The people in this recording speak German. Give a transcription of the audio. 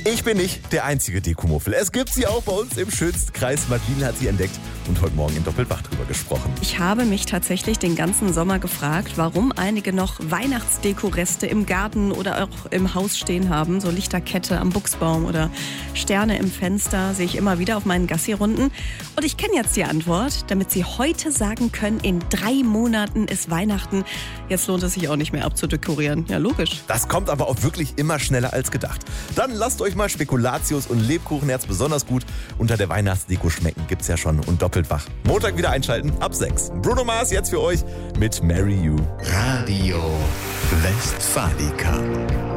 Ich bin nicht der einzige Dekomuffel. Es gibt sie auch bei uns im schönsten Kreis. Madeline hat sie entdeckt und heute Morgen in Doppelwach drüber gesprochen. Ich habe mich tatsächlich den ganzen Sommer gefragt, warum einige noch Weihnachtsdekoreste im Garten oder auch im Haus stehen haben. So Lichterkette am Buchsbaum oder Sterne im Fenster sehe ich immer wieder auf meinen Gassi-Runden. Und ich kenne jetzt die Antwort, damit Sie heute sagen können, in 3 Monaten ist Weihnachten. Jetzt lohnt es sich auch nicht mehr abzudekorieren. Ja, logisch. Das kommt aber auch wirklich immer schneller als gedacht. Dann lasst euch mal Spekulatius und Lebkuchenherz besonders gut unter der Weihnachtsdeko schmecken. Gibt's ja schon und doppelt wach. Montag wieder einschalten ab 6. Bruno Mars jetzt für euch mit Marry You. Radio Westfalica.